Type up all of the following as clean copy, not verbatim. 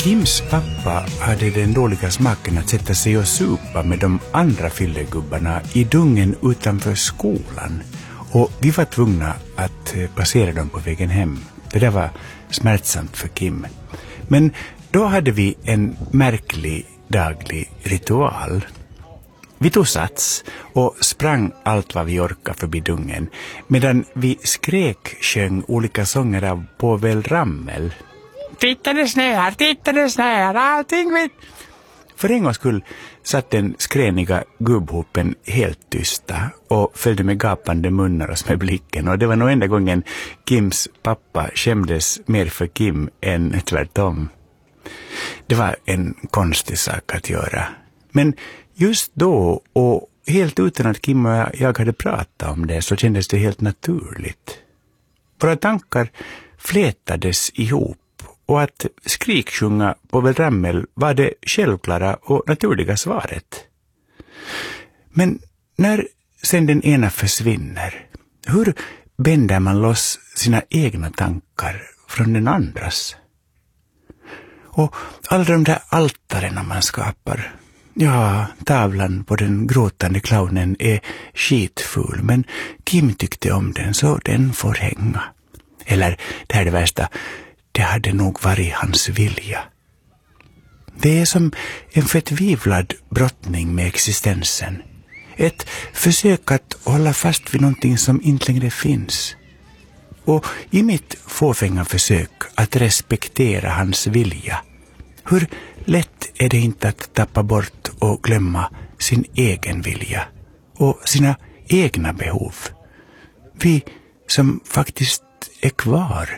Kims pappa hade den dåliga smaken att sätta sig och supa med de andra fyllegubbarna i dungen utanför skolan. Och vi var tvungna att passera dem på vägen hem. Det där var smärtsamt för Kim. Men då hade vi en märklig daglig ritual. Vi tog sats och sprang allt vad vi orkade förbi dungen, medan vi sjöng olika sånger av Povel Ramel. Titta det snöar, allting vitt. För en gångs skull satt den skräniga gubbhopen helt tysta och följde med gapande munnar och med blicken. Och det var nog enda gången Kims pappa skämdes mer för Kim än tvärtom. Det var en konstig sak att göra. Men just då, och helt utan att Kim och jag hade pratat om det, så kändes det helt naturligt. Våra tankar flätades ihop, och att skriksjunga Povel Ramel var det självklara och naturliga svaret. Men när sen den ena försvinner, hur bänder man loss sina egna tankar från den andras? Och alla de där altarna man skapar. Ja, tavlan på den gråtande clownen är skitful, men Kim tyckte om den, så den får hänga. Eller, det här är det värsta, det hade nog varit hans vilja. Det är som en förtvivlad brottning med existensen. Ett försök att hålla fast vid någonting som inte längre finns. Och i mitt fåfänga försök att respektera hans vilja, hur lätt är det inte att tappa bort och glömma sin egen vilja och sina egna behov. Vi som faktiskt är kvar.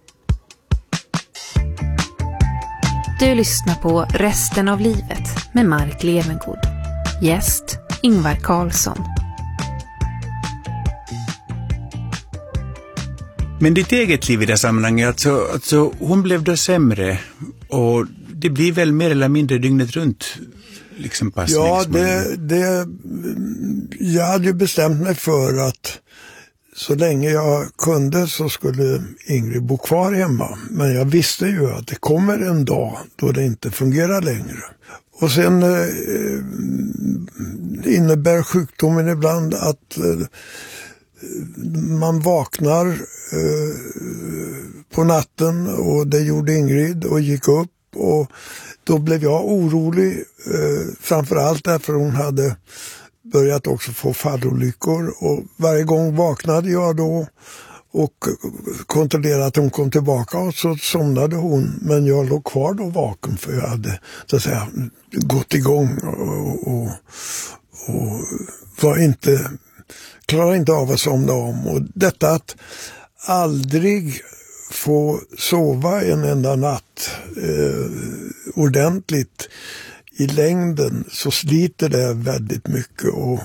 Du lyssnar på Resten av livet med Mark Levengood. Gäst Ingvar Carlsson. Men ditt eget liv i det sammanhanget, alltså hon blev då sämre, och det blir väl mer eller mindre dygnet runt liksom passning? Ja, jag hade ju bestämt mig för att så länge jag kunde så skulle Ingrid bo kvar hemma. Men jag visste ju att det kommer en dag då det inte fungerar längre. Och sen innebär sjukdomen ibland att man vaknar på natten, och det gjorde Ingrid, och gick upp, och då blev jag orolig, framförallt därför hon hade börjat också få fallolyckor, och varje gång vaknade jag då och kontrollerade att hon kom tillbaka, och så somnade hon, men jag låg kvar då vaken, för jag hade så att säga gått igång och klarade inte av att somna om. Och detta att aldrig få sova en enda natt ordentligt i längden, så sliter det väldigt mycket. Och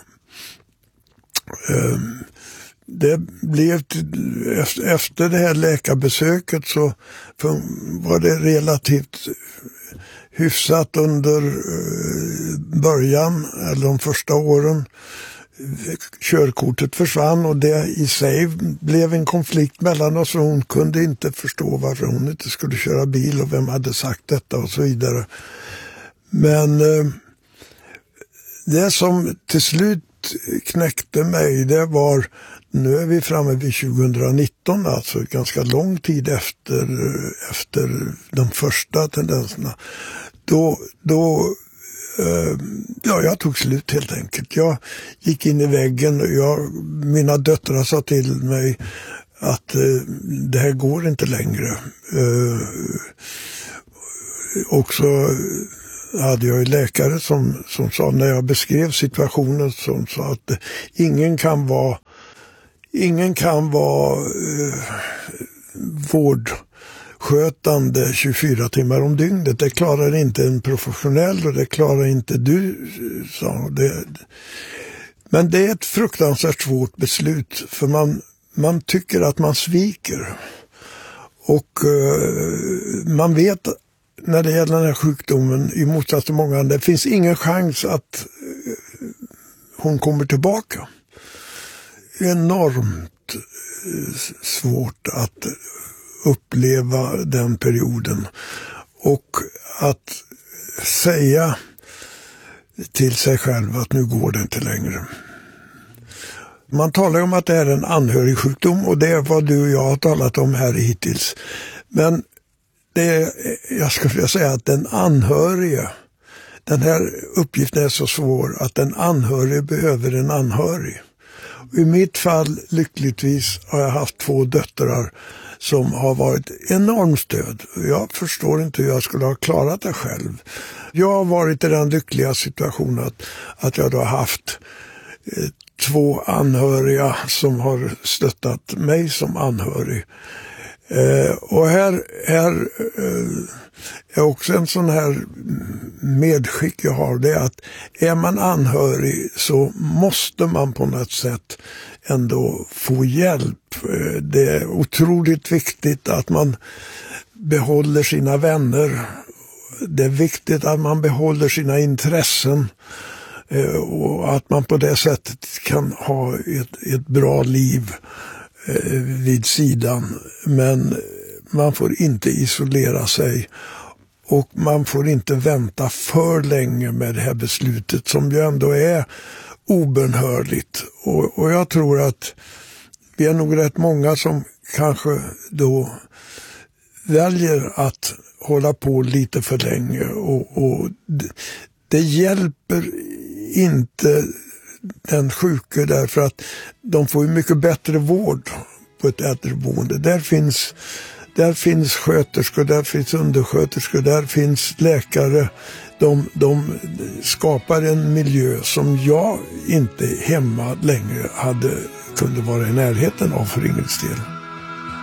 det blev efter det här läkarbesöket så var det relativt hyfsat under början, eller de första åren. Körkortet försvann, och det i sig blev en konflikt mellan oss, och hon kunde inte förstå varför hon inte skulle köra bil och vem hade sagt detta och så vidare. Men det som till slut knäckte mig, det var, nu är vi framme vid 2019, alltså ganska lång tid efter de första tendenserna. Jag tog slut helt enkelt. Jag gick in i väggen, och mina döttrar sa till mig att det här går inte längre. Också hade jag en läkare som sa, när jag beskrev situationen, som sa att ingen kan vara vårdskötande 24 timmar om dygnet. Det klarar inte en professionell, och det klarar inte du, sa det. Men det är ett fruktansvärt svårt beslut, för man tycker att man sviker. Och man vet, när det gäller den här sjukdomen, i motsats till många andra, det finns ingen chans att hon kommer tillbaka. Enormt svårt att uppleva den perioden. Och att säga till sig själv att nu går det inte längre. Man talar om att det är en anhörig sjukdom och det är vad du och jag har talat om här hittills. Men jag skulle vilja säga att den anhörige, den här uppgiften är så svår att den anhörige behöver en anhörig. I mitt fall lyckligtvis har jag haft 2 döttrar som har varit enormt stöd. Jag förstår inte hur jag skulle ha klarat det själv. Jag har varit i den lyckliga situationen att jag då har haft 2 anhöriga som har stöttat mig som anhörig. Och här är också en sån här medskick jag har, det är att är man anhörig så måste man på något sätt ändå få hjälp. Det är otroligt viktigt att man behåller sina vänner. Det är viktigt att man behåller sina intressen och att man på det sättet kan ha ett bra liv vid sidan. Men man får inte isolera sig och man får inte vänta för länge med det här beslutet som ju ändå är obönhörligt. Och jag tror att vi är nog rätt många som kanske då väljer att hålla på lite för länge och det hjälper inte den sjuke därför att de får ju mycket bättre vård på ett äldreboende. Där finns sköterskor, där finns undersköterskor, där finns läkare. De skapar en miljö som jag inte hemma längre kunde vara i närheten av för ingen del.